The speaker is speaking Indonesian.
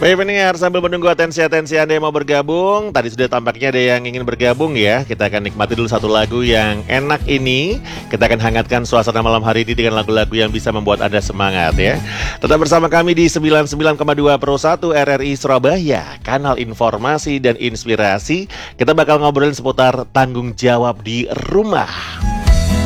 Baik pendengar, sambil menunggu atensi Anda yang mau bergabung, tadi sudah tampaknya ada yang ingin bergabung ya. Kita akan nikmati dulu satu lagu yang enak ini. Kita akan hangatkan suasana malam hari ini dengan lagu-lagu yang bisa membuat Anda semangat ya. Tetap bersama kami di 99,2 Pro 1 RRI Surabaya, kanal informasi dan inspirasi. Kita bakal ngobrolin seputar tanggung jawab di rumah.